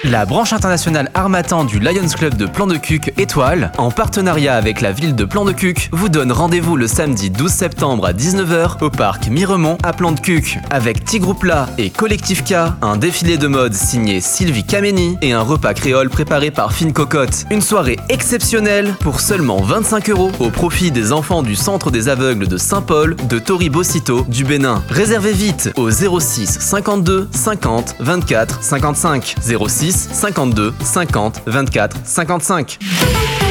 La branche internationale Harmattan du Lions Club de Plan-de-Cuc Étoile, en partenariat avec la ville de Plan-de-Cuc, vous donne rendez-vous le samedi 12 septembre à 19h au parc Miremont à Plan-de-Cuc, avec Tigroupla et Collectif K, un défilé de mode signé Sylvie Kameni et un repas créole préparé par Fine Cocotte. Une soirée exceptionnelle pour seulement 25 € au profit des enfants du Centre des aveugles de Saint-Paul de Tori-Bocito du Bénin. Réservez vite au 06 52 50 24 55 06 52 50 24 55.